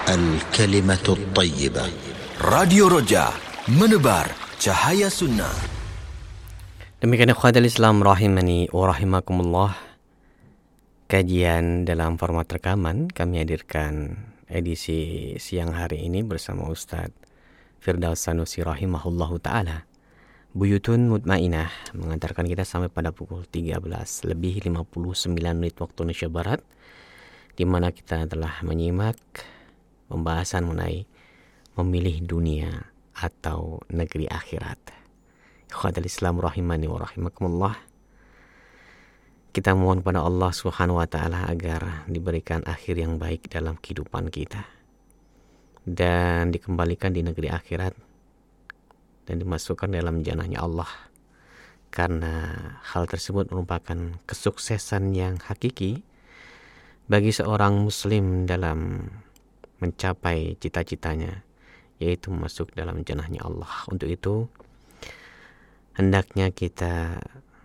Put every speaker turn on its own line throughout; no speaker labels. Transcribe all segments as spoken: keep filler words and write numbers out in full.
الكلمة الطيبة.
Radio Roja, menebar cahaya sunnah.
Demikian ikhwatal Islam rahimani wa rahimakumullah. Kajian dalam format rekaman kami hadirkan edisi siang hari ini bersama Ustadz Firdaus Sanusi rahimahullahu ta'ala. Buyutun Mutmainah mengantarkan kita sampai pada pukul tiga belas lebih lima puluh sembilan menit waktu Indonesia Barat, di mana kita telah menyimak pembahasan mengenai memilih dunia atau negeri akhirat. Ikhwatal Islam rahimani wa rahimakumullah. Kita mohon pada Allah Subhanahu wa taala agar diberikan akhir yang baik dalam kehidupan kita dan dikembalikan di negeri akhirat dan dimasukkan dalam jannahnya Allah, karena hal tersebut merupakan kesuksesan yang hakiki bagi seorang muslim dalam mencapai cita-citanya, yaitu masuk dalam jannahnya Allah. Untuk itu hendaknya kita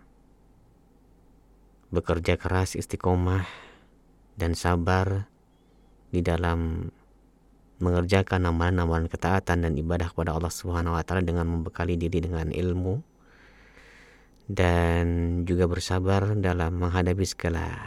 bekerja keras, istiqomah dan sabar di dalam mengerjakan amalan-amalan ketaatan dan ibadah kepada Allah Subhanahu wa taala dengan membekali diri dengan ilmu, dan juga bersabar dalam menghadapi segala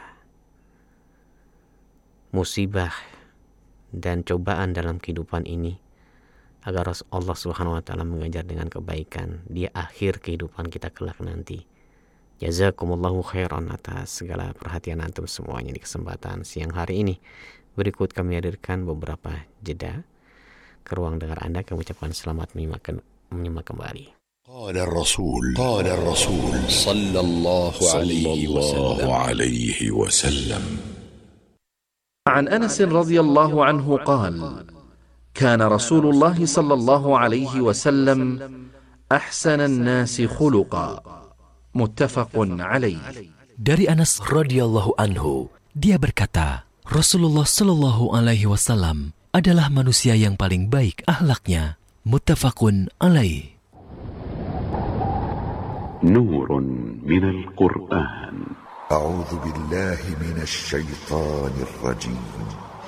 musibah dan cobaan dalam kehidupan ini, agar Allah Subhanahu wa taala mengajar dengan kebaikan di akhir kehidupan kita kelak nanti. Jazakumullahu khairan atas segala perhatian antum semuanya di kesempatan siang hari ini. Berikut kami hadirkan beberapa jeda ke ruang dengar Anda. Kami ucapkan selamat menyimak, menyimak kembali.
Qala Rasul, Qala Rasul sallallahu alaihi wasallam.
عن أنس رضي الله عنه قال: كان رسول الله صلى الله عليه وسلم أحسن الناس خلقا. متفق عليه.
Dari Anas radhiyallahu anhu, dia berkata, Rasulullah sallallahu alaihi wasallam adalah manusia yang paling baik akhlaknya. Muttafaqun alaih.
Nurun minal Qur'an.
أعوذ بالله من الشيطان الرجيم.